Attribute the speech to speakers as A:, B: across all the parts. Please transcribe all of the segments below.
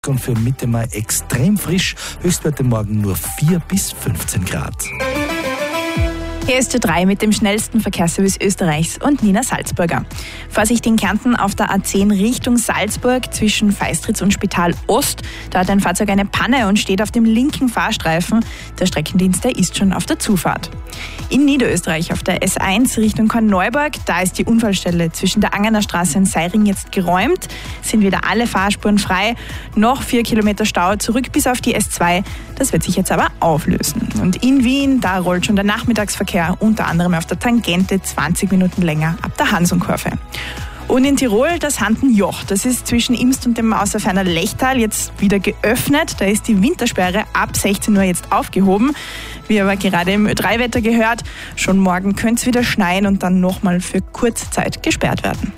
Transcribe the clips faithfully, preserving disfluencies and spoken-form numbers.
A: Und für Mitte Mai extrem frisch, Höchstwerte morgen nur vier bis fünfzehn Grad.
B: Hier ist Ö drei mit dem schnellsten Verkehrsservice Österreichs und Nina Salzburger. Vorsicht in Kärnten auf der A zehn Richtung Salzburg zwischen Feistritz und Spital Ost. Da hat ein Fahrzeug eine Panne und steht auf dem linken Fahrstreifen. Der Streckendienst der ist schon auf der Zufahrt. In Niederösterreich auf der S eins Richtung Korneuburg, da ist die Unfallstelle zwischen der Angener Straße und Seiring jetzt geräumt. Sind wieder alle Fahrspuren frei. Noch vier Kilometer Stau zurück bis auf die S zwei. Das wird sich jetzt aber auflösen. Und in Wien, da rollt schon der Nachmittagsverkehr, unter anderem auf der Tangente zwanzig Minuten länger ab der Hansonkurve. Und in Tirol das Hantenjoch, das ist zwischen Imst und dem Außerferner Lechtal jetzt wieder geöffnet. Da ist die Wintersperre ab sechzehn Uhr jetzt aufgehoben. Wie aber gerade im Ö drei Wetter gehört, schon morgen könnte es wieder schneien und dann nochmal für kurze Zeit gesperrt werden.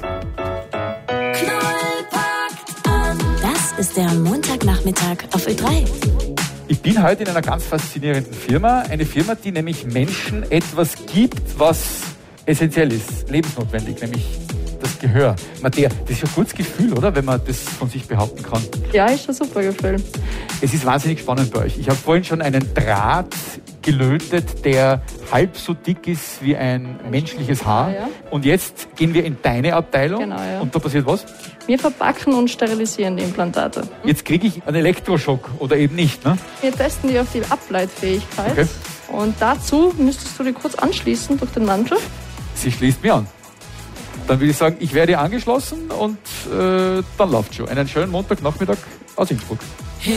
C: Das ist der Montagnachmittag auf Ö drei.
D: Ich bin heute in einer ganz faszinierenden Firma. Eine Firma, die nämlich Menschen etwas gibt, was essentiell ist, lebensnotwendig, nämlich das Gehör. Matthäa, das ist ja ein gutes Gefühl, oder? Wenn man das von sich behaupten kann.
E: Ja, ist ein super Gefühl.
D: Es ist wahnsinnig spannend bei euch. Ich habe vorhin schon einen Draht gelötet, der halb so dick ist wie ein menschliches Haar.
E: Ja, ja.
D: Und jetzt gehen wir in deine Abteilung.
E: Genau, ja.
D: Und da passiert was?
E: Wir verpacken und sterilisieren die Implantate.
D: Jetzt kriege ich einen Elektroschock oder eben nicht, ne?
E: Wir testen die auf die Ableitfähigkeit.
D: Okay.
E: Und dazu müsstest du die kurz anschließen durch den Mantel.
D: Sie schließt mir an. Dann würde ich sagen, ich werde angeschlossen und äh, dann läuft schon. Einen schönen Montagnachmittag aus Innsbruck.